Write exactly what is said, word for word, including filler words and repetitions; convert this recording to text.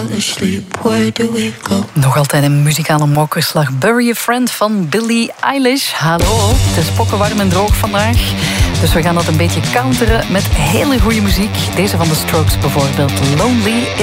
fall asleep, where do we go? Nog altijd een muzikale mokerslag. Bury a Friend van Billie Eilish. Hallo, het is pokkenwarm en droog vandaag. Dus we gaan dat een beetje counteren met hele goede muziek. Deze van The Strokes bijvoorbeeld. Lonely in